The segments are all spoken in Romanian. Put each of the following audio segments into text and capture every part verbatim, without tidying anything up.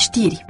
Știri.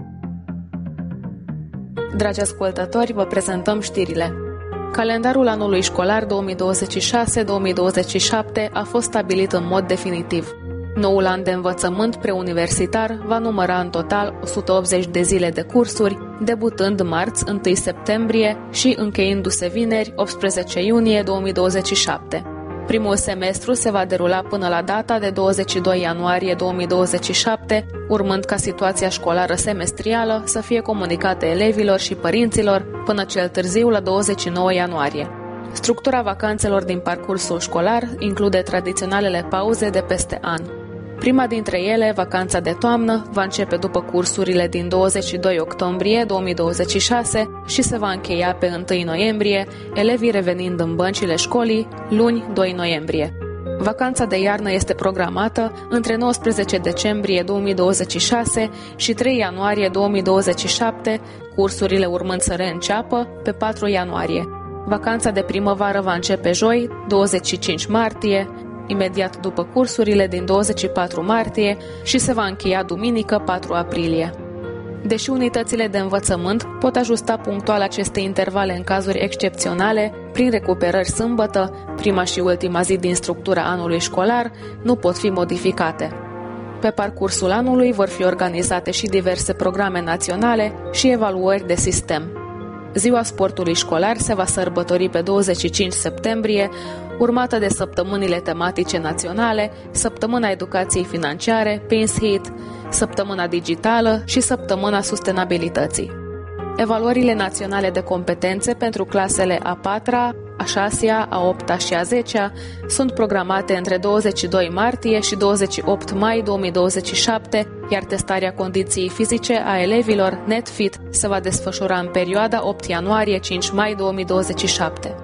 Dragi ascultători, vă prezentăm știrile. Calendarul anului școlar două mii douăzeci și șase două mii douăzeci și șapte a fost stabilit în mod definitiv. Noul an de învățământ preuniversitar va număra în total o sută optzeci de zile de cursuri, debutând marți întâi septembrie și încheindu-se vineri optsprezece iunie două mii douăzeci și șapte. Primul semestru se va derula până la data de douăzeci și doi ianuarie două mii douăzeci și șapte, urmând ca situația școlară semestrială să fie comunicată elevilor și părinților până cel târziu la douăzeci și nouă ianuarie. Structura vacanțelor din parcursul școlar include tradiționalele pauze de peste an. Prima dintre ele, vacanța de toamnă, va începe după cursurile din douăzeci și doi octombrie două mii douăzeci și șase și se va încheia pe întâi noiembrie, elevii revenind în băncile școlii, luni doi noiembrie. Vacanța de iarnă este programată între nouăsprezece decembrie două mii douăzeci și șase și trei ianuarie două mii douăzeci și șapte, cursurile urmând să reînceapă pe patru ianuarie. Vacanța de primăvară va începe joi, douăzeci și cinci martie, imediat după cursurile din douăzeci și patru martie și se va încheia duminică patru aprilie. Deși unitățile de învățământ pot ajusta punctual aceste intervale în cazuri excepționale, prin recuperări sâmbătă, prima și ultima zi din structura anului școlar, nu pot fi modificate. Pe parcursul anului vor fi organizate și diverse programe naționale și evaluări de sistem. Ziua sportului școlar se va sărbători pe douăzeci și cinci septembrie, urmată de săptămânile tematice naționale, săptămâna educației financiare, Pins Hit, săptămâna digitală și săptămâna sustenabilității. Evaluările naționale de competențe pentru clasele a patra, a șasea, a opta și a zecea sunt programate între douăzeci și doi martie și douăzeci și opt mai două mii douăzeci și șapte, iar testarea condiției fizice a elevilor NetFit se va desfășura în perioada opt ianuarie cinci mai două mii douăzeci și șapte.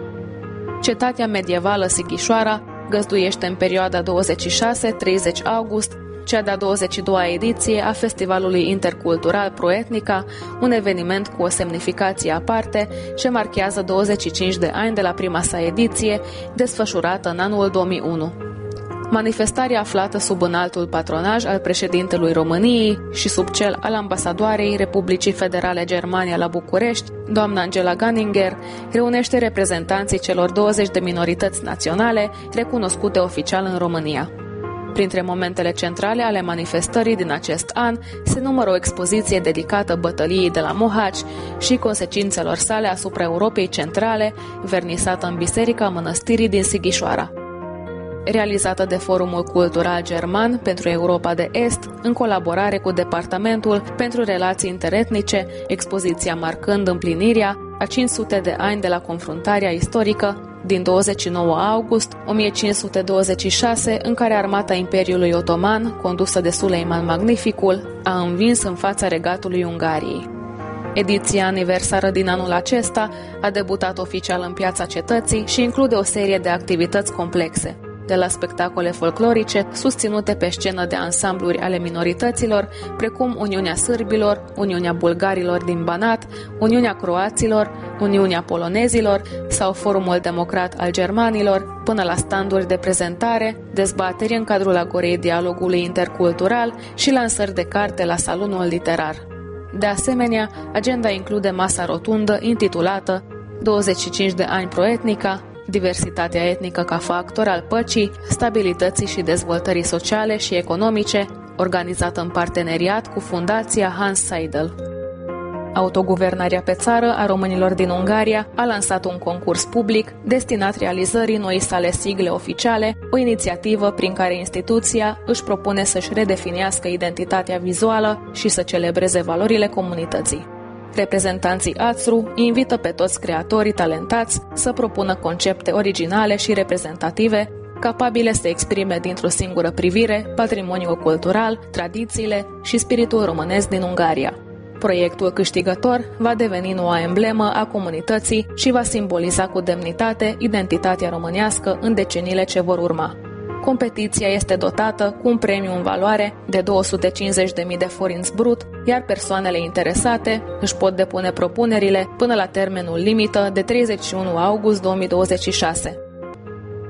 Cetatea medievală Sighișoara găzduiește în perioada douăzeci și șase treizeci august cea de-a douăzeci și doua ediție a Festivalului Intercultural Proetnica, un eveniment cu o semnificație aparte ce marchează douăzeci și cinci de ani de la prima sa ediție, desfășurată în anul două mii unu. Manifestarea aflată sub înaltul patronaj al președintelui României și sub cel al ambasadoarei Republicii Federale Germania la București, doamna Angela Ganninger, reunește reprezentanții celor douăzeci de minorități naționale recunoscute oficial în România. Printre momentele centrale ale manifestării din acest an se numără o expoziție dedicată bătăliei de la Mohaci și consecințelor sale asupra Europei Centrale, vernisată în Biserica Mănăstirii din Sighișoara. Realizată de Forumul Cultural German pentru Europa de Est, în colaborare cu Departamentul pentru Relații Interetnice, expoziția marcând împlinirea a cinci sute de ani de la confruntarea istorică din douăzeci și nouă august o mie cinci sute douăzeci și șase, în care armata Imperiului Otoman, condusă de Suleiman Magnificul, a învins în fața regatului Ungariei. Ediția aniversară din anul acesta a debutat oficial în Piața Cetății și include o serie de activități complexe, de la spectacole folclorice susținute pe scenă de ansambluri ale minorităților, precum Uniunea Sârbilor, Uniunea Bulgarilor din Banat, Uniunea Croaților, Uniunea Polonezilor sau Forumul Democrat al Germanilor, până la standuri de prezentare, dezbateri în cadrul agorei dialogului intercultural și lansări de carte la salonul literar. De asemenea, agenda include masa rotundă intitulată douăzeci și cinci de ani Proetnica, diversitatea etnică ca factor al păcii, stabilității și dezvoltării sociale și economice, organizată în parteneriat cu Fundația Hans Seidel. Autoguvernarea pe țară a românilor din Ungaria a lansat un concurs public destinat realizării noii sale sigle oficiale, o inițiativă prin care instituția își propune să-și redefinească identitatea vizuală și să celebreze valorile comunității. Reprezentanții A T S R U invită pe toți creatorii talentați să propună concepte originale și reprezentative, capabile să exprime dintr-o singură privire patrimoniul cultural, tradițiile și spiritul românesc din Ungaria. Proiectul câștigător va deveni noua emblemă a comunității și va simboliza cu demnitate identitatea românească în deceniile ce vor urma. Competiția este dotată cu un premiu în valoare de două sute cincizeci de mii de forinți brut, iar persoanele interesate își pot depune propunerile până la termenul limită de treizeci și unu august două mii douăzeci și șase.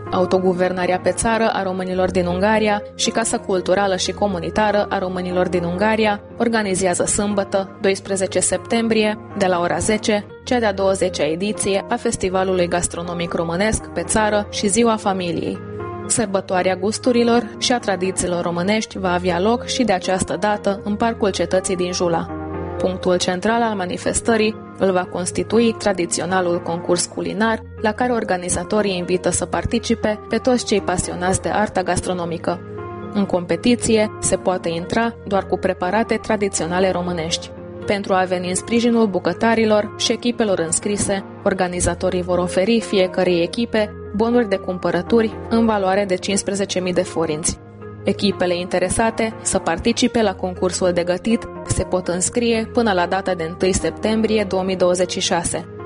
Autoguvernarea pe țară a românilor din Ungaria și Casa Culturală și Comunitară a românilor din Ungaria organizează sâmbătă, doisprezece septembrie, de la ora zece, cea de-a douăzecea ediție a Festivalului Gastronomic Românesc pe țară și Ziua Familiei. Sărbătoarea gusturilor și a tradițiilor românești va avea loc și de această dată în Parcul Cetății din Jula. Punctul central al manifestării îl va constitui tradiționalul concurs culinar, la care organizatorii invită să participe pe toți cei pasionați de arta gastronomică. În competiție se poate intra doar cu preparate tradiționale românești. Pentru a veni în sprijinul bucătarilor și echipelor înscrise, organizatorii vor oferi fiecărei echipe bonuri de cumpărături în valoare de cincisprezece mii de forinți. Echipele interesate să participe la concursul de gătit se pot înscrie până la data de întâi septembrie două mii douăzeci și șase.